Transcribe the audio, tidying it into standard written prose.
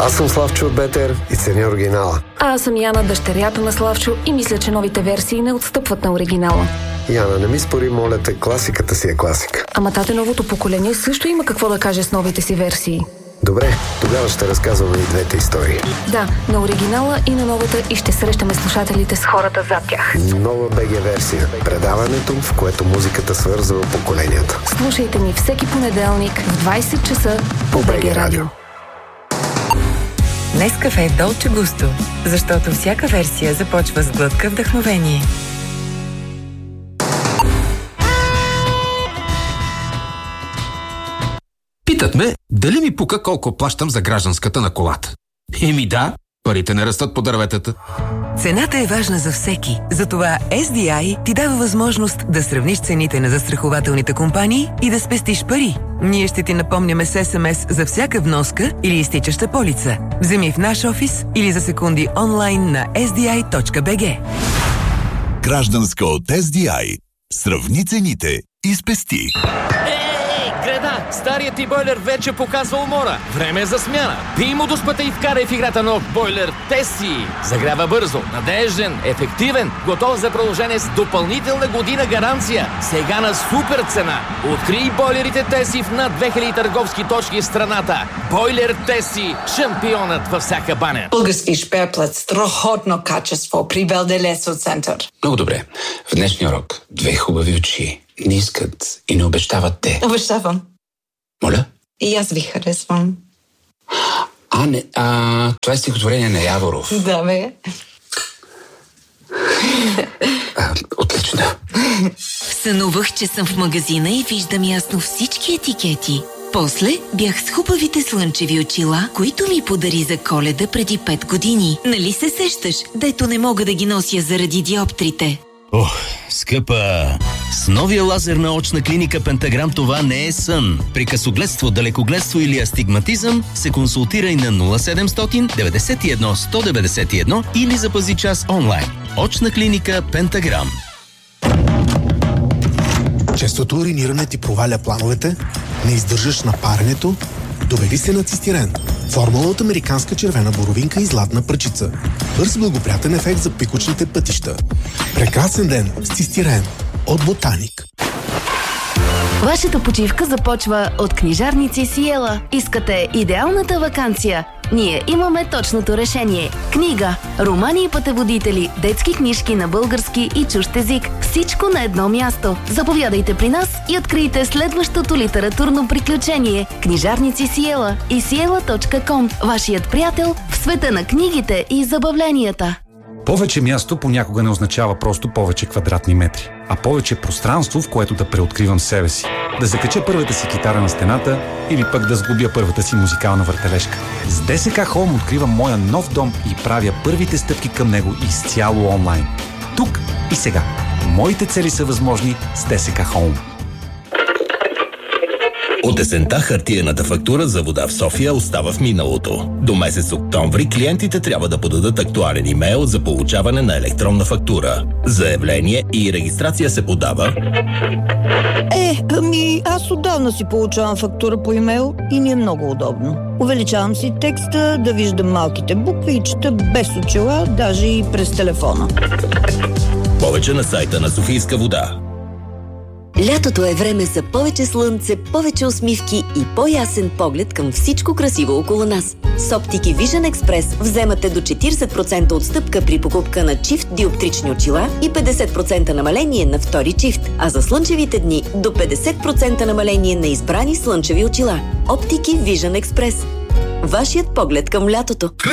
Аз съм Славчо от БТР и ценя оригинала. А аз съм Яна, дъщерята на Славчо, и мисля, че новите версии не отстъпват на оригинала. Яна, не ми спори, моля те, класиката си е класика. Ама тате, новото поколение също има какво да каже с новите си версии. Добре, тогава ще разказваме и двете истории. Да, на оригинала и на новата, и ще срещаме слушателите с хората зад тях. Нова БГ версия. Предаването, в което музиката свързва поколенията. Слушайте ни всеки понеделник в 20 часа по БГ Радио. Нескафе Долче Густо, защото всяка версия започва с глътка вдъхновение. Питат ме, дали ми пука колко плащам за гражданската на колата. Еми да, парите не растат по дърветата. Цената е важна за всеки. Затова SDI ти дава възможност да сравниш цените на застрахователните компании и да спестиш пари. Ние ще ти напомняме с SMS за всяка вноска или изтичаща полица. Вземи в наш офис или за секунди онлайн на sdi.bg. Гражданска от SDI. Сравни цените и спести. Греда, старият ти бойлер вече показва умора. Време е за смяна. Пий му дуспата и вкарай в играта нов бойлер Теси. Загрява бързо, надежден, ефективен, готов за продължение с допълнителна година гаранция. Сега на супер цена. Открий бойлерите Теси в над 2000 търговски точки в страната. Бойлер Теси, шампионът във всяка баня. Български шперплет, страхотно качество при Белделесо център. Много добре. В днешния урок две хубави очи не искат и не обещават те. Обещавам. Моля? И аз ви харесвам. Това е стихотворение на Яворов. Да, бе. Отлично. Сънувах, че съм в магазина и виждам ясно всички етикети. После бях с хубавите слънчеви очила, които ми подари за Коледа преди 5 години. Нали се сещаш, дето не мога да ги нося заради диоптрите? Ох, скъпа! С новия лазер на очна клиника Пентаграм това не е сън. При късогледство, далекогледство или астигматизъм се консултирай на 0700 91 191 или запази час онлайн. Очна клиника Пентаграм. Честото уриниране ти проваля плановете, не издържаш на паренето, доведи се на цистирен. Формула от американска червена боровинка и златна пръчица. Бърз благоприятен ефект за пикочните пътища. Прекрасен ден с цистирен от Ботаник. Вашата почивка започва от книжарници Сиела. Искате идеалната ваканция? Ние имаме точното решение. Книга, романи и пътеводители, детски книжки на български и чужд език. Всичко на едно място. Заповядайте при нас и открийте следващото литературно приключение. Книжарници Сиела и siela.com. Вашият приятел в света на книгите и забавленията. Повече място понякога не означава просто повече квадратни метри, а повече пространство, в което да преоткривам себе си. Да закача първата си китара на стената или пък да сглобя първата си музикална въртележка. С ДСК Home откривам моя нов дом и правя първите стъпки към него изцяло онлайн. Тук и сега. Моите цели са възможни с ДСК Home. От есента хартиената фактура за вода в София остава в миналото. До месец октомври клиентите трябва да подадат актуален имейл за получаване на електронна фактура. Заявление и регистрация се подава... Аз отдавна си получавам фактура по имейл и ми е много удобно. Увеличавам си текста, да виждам малките букви и чета без очила, даже и през телефона. Повече на сайта на Софийска вода. Лятото е време за повече слънце, повече усмивки и по-ясен поглед към всичко красиво около нас. С оптики Vision Express вземате до 40% отстъпка при покупка на чифт диоптрични очила и 50% намаление на втори чифт, а за слънчевите дни до 50% намаление на избрани слънчеви очила. Оптики Vision Express. Вашият поглед към лятото.